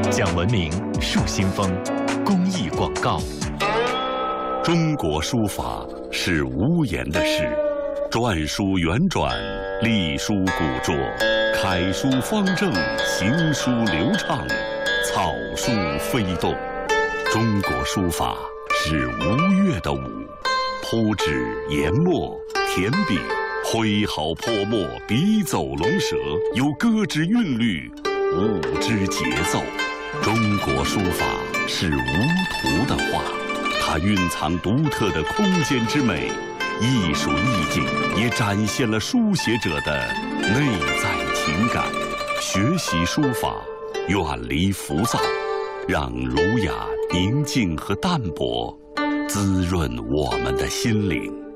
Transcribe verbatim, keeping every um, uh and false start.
讲文明树新风，公益广告。 中国书法是无言的诗，篆书圆转，隶书古拙，楷书方正，行书流畅，草书飞动。中国书法是吴越的武，铺纸、研墨、填笔，挥毫泼墨，笔走龙蛇，有歌之韵律，舞之节奏。中国书法是无图的画，它蕴藏独特的空间之美，艺术意境也展现了书写者的内在情感。学习书法，远离浮躁，让儒雅、宁静和淡泊滋润我们的心灵。